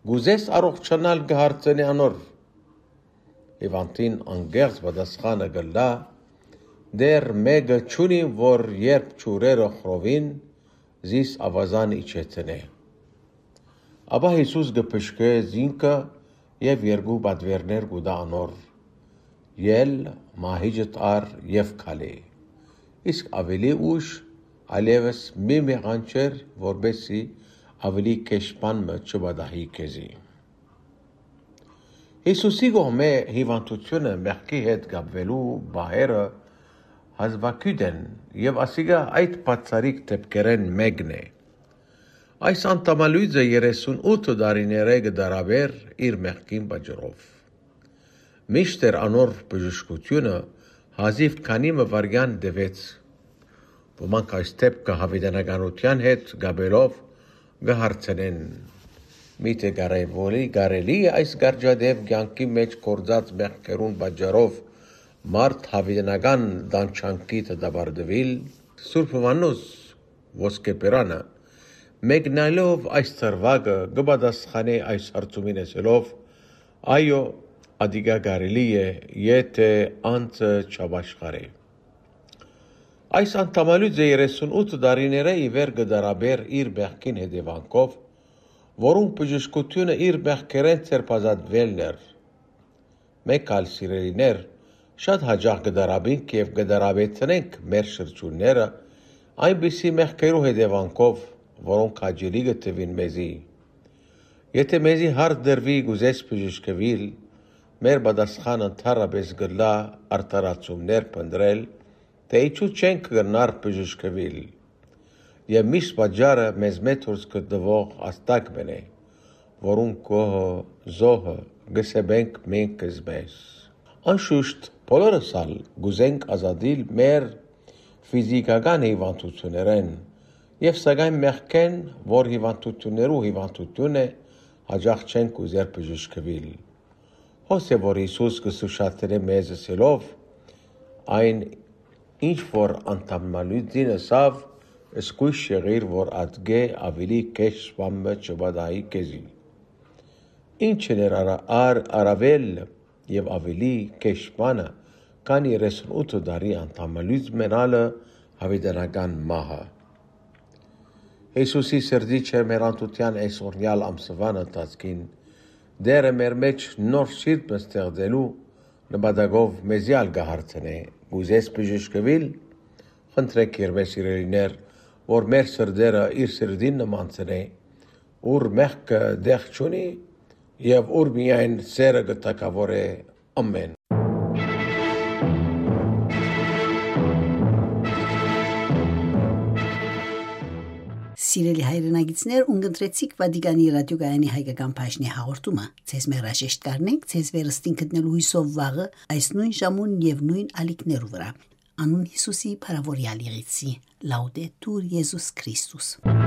Գուզես առողջանալ գահարցնի անոր։ Հիվանդին անգեղծ պատասխանը գլա, դեր մեկը չունի, որ երբ ճուրերը խրովին, զիս ավազան իջեցնե։ Ապա Հիսուս գպշկե զինքը և երկու պատվերներ գուտա անոր, ել մահիջդ ար և քալե։ Իսկ ավելի ուշ այլևս մի մեղանչեր, որբեսի ավելի կեշպան մը չպատահի քեզի։ Հիսուսի կողմէ հիվանդությունը մեղքի հետ կապվելու բահերը հազվագյուտ են և ասիկա այդ բացառիկ դեպքերեն մեկն է։ Այս անդամալույձը 38 տարիները կդարաբեր իր մեղքին պատճառով։ Միշտեր անոր բժշկությունը հազիվ քանի վայրկյան տևեց։ Ոմանք այս դեպքը հավիտենականության հետ կապելով կհարցնեն. միթե կարելի է այս կարճատև կյանքի մեջ գործած մեղքերուն պատճառով մարդ հավիտենական տանջանքի դատապարտվել։ Սուրբ Հովհաննես ոսկեպերանը մեկնելով այս ծրվագը կպատասխանե այս հարցումին ասելով. այո, ադիգա կարելի է, եթե անձը չապաշխարե։ Այս անդամալույձը 38 տարիները ի վեր կդարաբեր իր մեղքին հետևանքով, որոնք բժշկությունը իր մեղքերեն ձերբազատվելն էր։ Մեկ այլ սիրելիներ, շատ հաճախ կդարաբենք և կդարաբեցնենք մեր շրջունները այնպիսի մեղքերու հետևանքով, որոնք հաճելի կթվին մեզի։ Եթե մեզի հարց դրվի գուզես բժշկվել, մեր պատասխանը ընդհանրապես կլա արդարացումներ փնտրել, թե ինչու չենք գնար բժշկվել։ Եվ միշտ պատճառը մեզ մեծ հորս գտնվող աստակ մնե, որուն գոհը, զոհը գսեբենք մենք կզմես։ Անշուշտ բոլորս ալ գուզենք ազատիլ մեր ֆիզիկական հիվանդություններեն և սակայն մեղքեն, որ հիվանդություններու հիվանդություն է, հաճախ չենք ուզեր բժշկվել։ Հոս է, որ Հիսուս կսուշատրե մեզ ասելով, այն ինչ որ անդամալույձին ասավ, սկույս եղիր, որ ատգե ավելի կեշպան մը չպատահի քեզի։ Ինչն էր առավել և ավելի կեշպանը, կան 38 տարի անդամալույձ մենալը հավիտենական մահը։ Հիսուսի սրտի չերմերանտության այս օրնյալ ամսվան ընթացքին Դերը մեր մեջ նոր սիրտ ստեղծելու նպատակով մեզի ալ կհարցնե. գուզես բժշկվել, խնդրեք երբես սիրելիներ, որ մեր սրտերը իր սրտին նմանցնե, ուր մեղքը դեղ չունի և ուր միայն սերը կտակավոր է ամեն։ Սիրելի հայրենագիցներ, ունգընտրեցիք Վատիկանի ռադիոգայանի հայկական բաժնի հաղորդումը։ Ձեզ մեր հրաժեշտ կառնենք, ձեզ վերստին գտնելու հույսով վաղը այս նույն ժամուն եւ նույն ալիքներու վրա։ Անուն Հիսուսի փարավորյալ եղեցի։ Լաուդետուր Եզուս Քրիստոս։